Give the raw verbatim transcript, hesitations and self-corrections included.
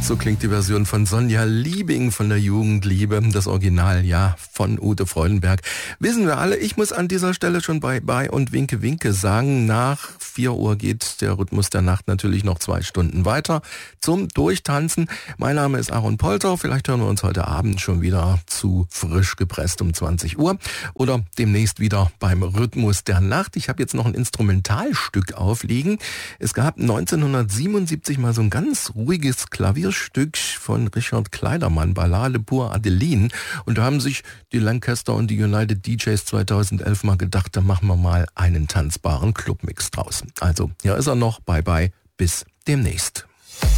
So klingt die Version von Sonja Liebing von der Jugendliebe. Das Original, ja, von Ute Freudenberg. Wissen wir alle, ich muss an dieser Stelle schon Bye-Bye und Winke Winke sagen. Nach vier Uhr geht der Rhythmus der Nacht natürlich noch zwei Stunden weiter zum Durchtanzen. Mein Name ist Aaron Polter. Vielleicht hören wir uns heute Abend schon wieder zu frisch gepresst um zwanzig Uhr oder demnächst wieder beim Rhythmus der Nacht. Ich habe jetzt noch ein Instrumentalstück aufliegen. Es gab neunzehnhundertsiebenundsiebzig mal so ein ganz ruhiges Klavierstück von Richard Kleidermann, Ballade pour Adeline. Und da haben sich die Lancaster und die United D Js zweitausendelf mal gedacht, da machen wir mal einen tanzbaren Clubmix draus. Also, hier ist er noch. Bye bye, bis demnächst.